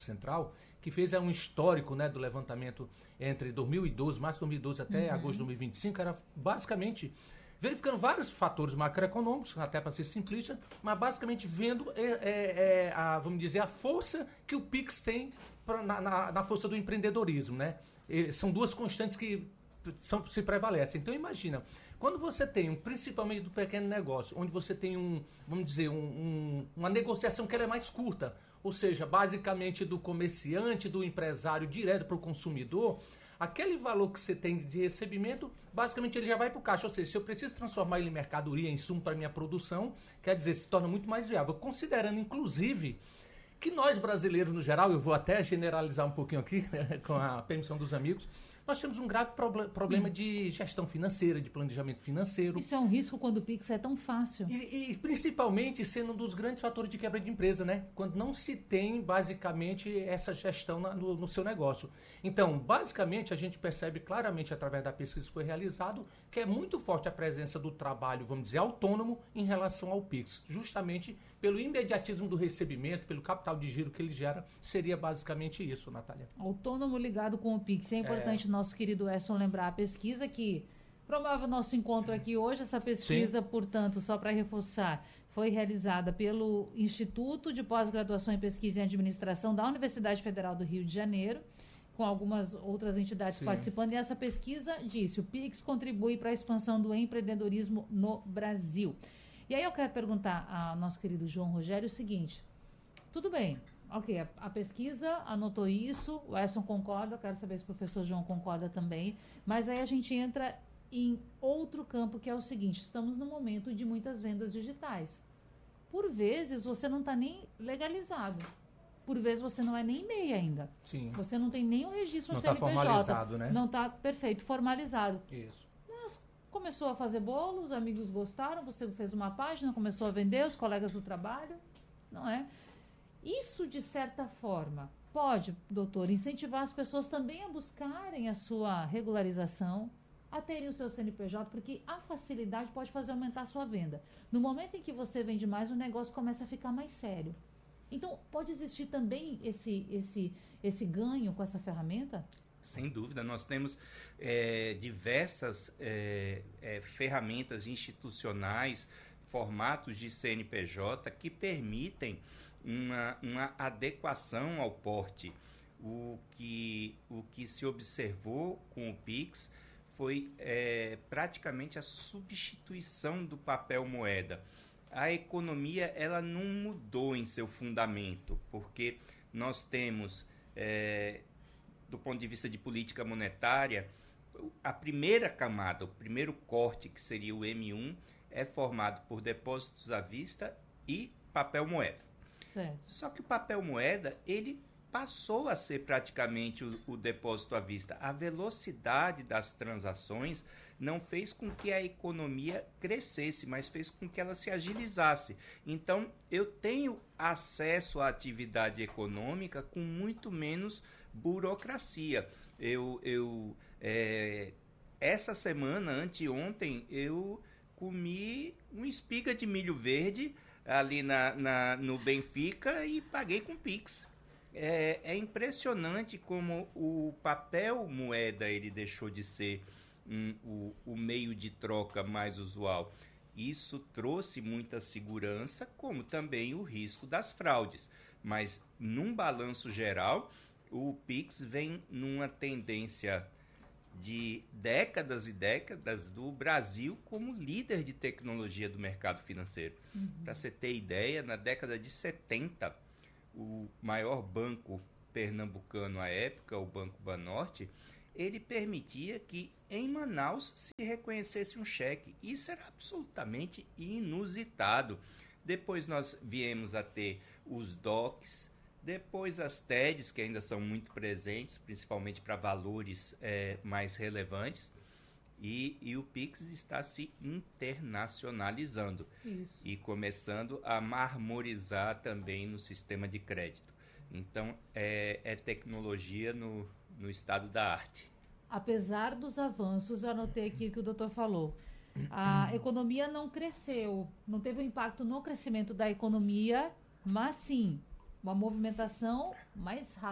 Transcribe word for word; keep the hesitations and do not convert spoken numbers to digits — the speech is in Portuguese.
Central, que fez é, um histórico, né, do levantamento entre dois mil e doze, março de dois mil e doze até uhum. agosto de dois mil e vinte e cinco, era basicamente verificando vários fatores macroeconômicos, até para ser simplista, mas basicamente vendo, é, é, é, a, vamos dizer, a força que o Pix tem pra, na, na, na força do empreendedorismo, né? E são duas constantes que são, se prevalecem. Então imagina, quando você tem, um, principalmente do pequeno negócio, onde você tem um, vamos dizer, um, um, uma negociação que ela é mais curta, ou seja, basicamente do comerciante, do empresário direto para o consumidor, aquele valor que você tem de recebimento, basicamente ele já vai para o caixa. Ou seja, se eu preciso transformar ele em mercadoria, em insumo para minha produção, quer dizer, se torna muito mais viável. Considerando, inclusive, que nós brasileiros, no geral, eu vou até generalizar um pouquinho aqui, com a permissão dos amigos, nós temos um grave proble- problema hum. de gestão financeira, de planejamento financeiro. Isso é um risco quando o Pix é tão fácil. E, e principalmente sendo um dos grandes fatores de quebra de empresa, né? Quando não se tem, basicamente, essa gestão na, no, no seu negócio. Então, basicamente, a gente percebe claramente, através da pesquisa que foi realizado, que é muito forte a presença do trabalho, vamos dizer, autônomo em relação ao Pix. Justamente pelo imediatismo do recebimento, pelo capital de giro que ele gera, seria basicamente isso, Natália. Autônomo ligado com o Pix. É importante, é... nosso querido Edson, lembrar a pesquisa que promove o nosso encontro aqui hoje. Essa pesquisa, Sim. portanto, só para reforçar, foi realizada pelo Instituto de Pós-Graduação em Pesquisa e Administração da Universidade Federal do Rio de Janeiro, com algumas outras entidades Sim. participando. E essa pesquisa disse: o Pix contribui para a expansão do empreendedorismo no Brasil. E aí eu quero perguntar ao nosso querido João Rogério o seguinte: tudo bem, ok, a, a pesquisa anotou isso, o Edson concorda, quero saber se o professor João concorda também, mas aí a gente entra em outro campo, que é o seguinte: estamos no momento de muitas vendas digitais. Por vezes você não está nem legalizado, por vezes você não é nem M E I ainda. Sim. Você não tem nem o registro no não C N P J. Não está formalizado, né? Não está perfeito, formalizado. Isso. Mas começou a fazer bolo, os amigos gostaram, você fez uma página, começou a vender, os colegas do trabalho, não é? Isso, de certa forma, pode, doutor, incentivar as pessoas também a buscarem a sua regularização, a terem o seu C N P J, porque a facilidade pode fazer aumentar a sua venda. No momento em que você vende mais, o negócio começa a ficar mais sério. Então, pode existir também esse, esse, esse ganho com essa ferramenta? Sem dúvida, nós temos é, diversas é, é, ferramentas institucionais, formatos de C N P J que permitem uma, uma adequação ao porte. O que, o que se observou com o Pix foi é, praticamente a substituição do papel moeda. A economia ela não mudou em seu fundamento, porque nós temos, é, do ponto de vista de política monetária, a primeira camada, o primeiro corte, que seria o M um, é formado por depósitos à vista e papel moeda. Certo. Só que o papel moeda, ele passou a ser praticamente o, o depósito à vista. A velocidade das transações não fez com que a economia crescesse, mas fez com que ela se agilizasse. Então, eu tenho acesso à atividade econômica com muito menos burocracia. Eu, eu é, essa semana, anteontem, eu comi uma espiga de milho verde ali na, na, no Benfica e paguei com Pix. É, é impressionante como o papel moeda ele deixou de ser um, o, o meio de troca mais usual. Isso trouxe muita segurança, como também o risco das fraudes. Mas, num balanço geral, o Pix vem numa tendência de décadas e décadas do Brasil como líder de tecnologia do mercado financeiro. Uhum. Para você ter ideia, na década de setenta, o maior banco pernambucano à época, o Banco Banorte, ele permitia que em Manaus se reconhecesse um cheque. Isso era absolutamente inusitado. Depois nós viemos a ter os D O Cs, depois as T E Ds, que ainda são muito presentes, principalmente para valores é, mais relevantes. E, e o Pix está se internacionalizando. Isso. E começando a marmorizar também no sistema de crédito. Então, é, é tecnologia no, no estado da arte. Apesar dos avanços, eu anotei aqui o que o doutor falou. A economia não cresceu, não teve um impacto no crescimento da economia, mas sim, uma movimentação mais rápida.